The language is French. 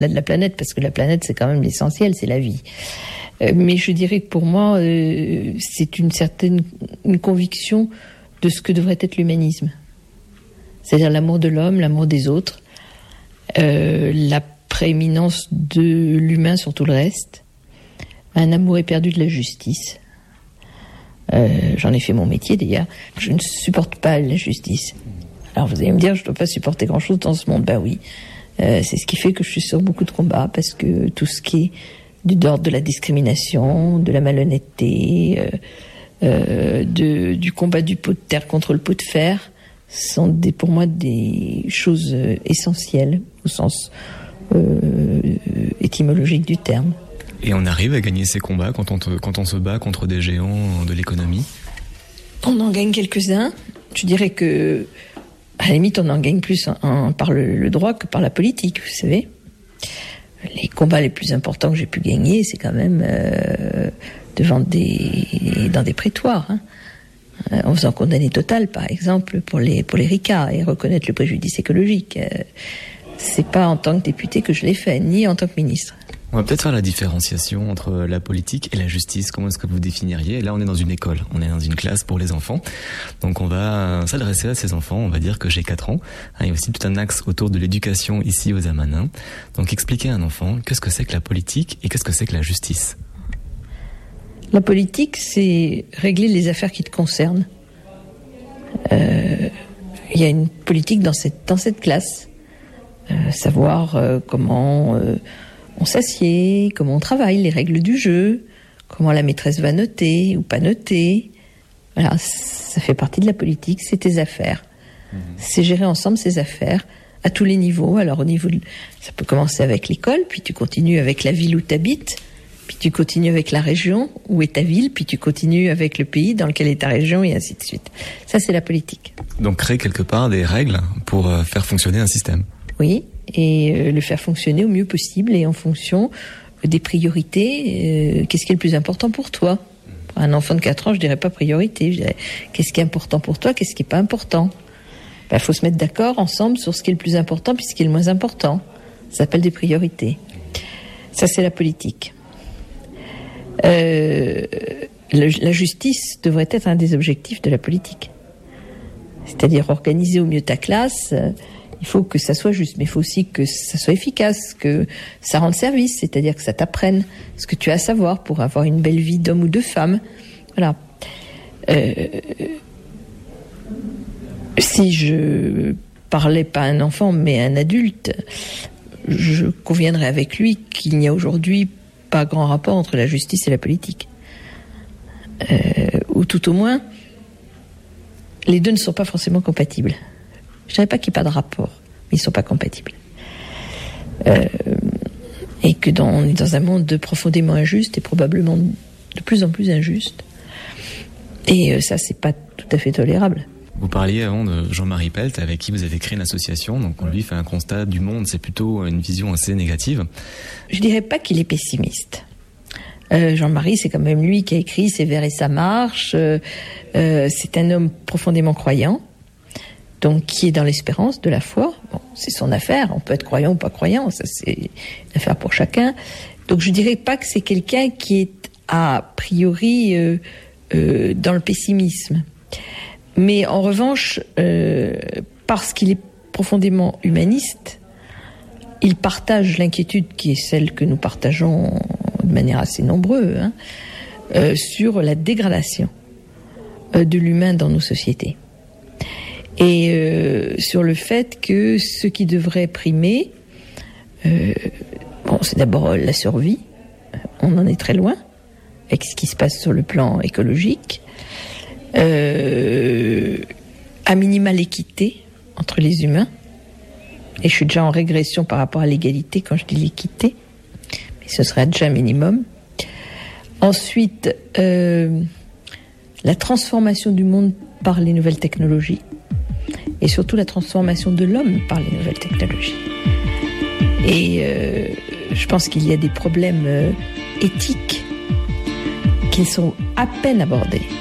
de la planète, parce que la planète, c'est quand même l'essentiel, c'est la vie. Mais je dirais que pour moi, c'est une conviction de ce que devrait être l'humanisme. C'est-à-dire l'amour de l'homme, l'amour des autres, la prééminence de l'humain sur tout le reste, un amour éperdu de la justice. J'en ai fait mon métier d'ailleurs. Je ne supporte pas la justice. Alors vous allez me dire, je ne dois pas supporter grand-chose dans ce monde. Ben oui, c'est ce qui fait que je suis sur beaucoup de combats, parce que tout ce qui est d'ordre de la discrimination, de la malhonnêteté, du combat du pot de terre contre le pot de fer, sont pour moi des choses essentielles au sens étymologique du terme. Et on arrive à gagner ces combats quand on se bat contre des géants de l'économie? On en gagne quelques-uns. Je dirais que, à la limite, on en gagne plus par le droit que par la politique, vous savez. Les combats les plus importants que j'ai pu gagner, c'est quand même dans des prétoires, hein. En faisant condamner Total, par exemple, pour les RICA, et reconnaître le préjudice écologique. C'est pas en tant que député que je l'ai fait, ni en tant que ministre. On va peut-être faire la différenciation entre la politique et la justice. Comment est-ce que vous définiriez? Là, on est dans une école, on est dans une classe pour les enfants. Donc on va s'adresser à ces enfants, on va dire que j'ai 4 ans. Il y a aussi tout un axe autour de l'éducation ici aux Amanins. Donc expliquer à un enfant qu'est-ce que c'est que la politique et qu'est-ce que c'est que la justice. La politique, c'est régler les affaires qui te concernent. Il y a une politique dans cette classe. Savoir comment on s'assied, comment on travaille, les règles du jeu, comment la maîtresse va noter ou pas noter. Voilà, ça fait partie de la politique, c'est tes affaires. C'est gérer ensemble ces affaires à tous les niveaux. Alors ça peut commencer avec l'école, puis tu continues avec la ville où tu habites, puis tu continues avec la région où est ta ville, puis tu continues avec le pays dans lequel est ta région, et ainsi de suite. Ça, c'est la politique. Donc créer quelque part des règles pour faire fonctionner un système. Oui, et le faire fonctionner au mieux possible, et en fonction des priorités. Qu'est-ce qui est le plus important pour toi? Pour un enfant de 4 ans, je dirais pas priorité. Je dirais, qu'est-ce qui est important pour toi? Qu'est-ce qui est pas important? Faut se mettre d'accord ensemble sur ce qui est le plus important puis ce qui est le moins important. Ça s'appelle des priorités. Ça, c'est la politique. La justice devrait être un des objectifs de la politique. C'est-à-dire organiser au mieux ta classe. Il faut que ça soit juste, mais il faut aussi que ça soit efficace, que ça rende service, c'est-à-dire que ça t'apprenne ce que tu as à savoir pour avoir une belle vie d'homme ou de femme. Voilà. Si je parlais pas à un enfant, mais à un adulte, je conviendrais avec lui qu'il n'y a aujourd'hui pas grand rapport entre la justice et la politique. Ou tout au moins, les deux ne sont pas forcément compatibles. Je ne dirais pas qu'il n'y a pas de rapport, mais ils ne sont pas compatibles. Et que on est dans un monde profondément injuste et probablement de plus en plus injuste. Et ça, c'est pas tout à fait tolérable. Vous parliez avant de Jean-Marie Pelt, avec qui vous avez créé une association. Donc on lui fait un constat du monde, c'est plutôt une vision assez négative. Je ne dirais pas qu'il est pessimiste. Jean-Marie, c'est quand même lui qui a écrit C'est vers et ça marche. C'est un homme profondément croyant. Donc, qui est dans l'espérance de la foi. Bon, c'est son affaire. On peut être croyant ou pas croyant. Ça, c'est une affaire pour chacun. Donc, je dirais pas que c'est quelqu'un qui est a priori dans le pessimisme. Mais en revanche, parce qu'il est profondément humaniste, il partage l'inquiétude qui est celle que nous partageons de manière assez nombreuse, sur la dégradation de l'humain dans nos sociétés. Et sur le fait que ce qui devrait primer, c'est d'abord la survie. On en est très loin avec ce qui se passe sur le plan écologique. À minima l'équité entre les humains. Et je suis déjà en régression par rapport à l'égalité quand je dis l'équité. Mais ce serait déjà un minimum. Ensuite, la transformation du monde par les nouvelles technologies. Et surtout la transformation de l'homme par les nouvelles technologies. Et je pense qu'il y a des problèmes éthiques qui sont à peine abordés.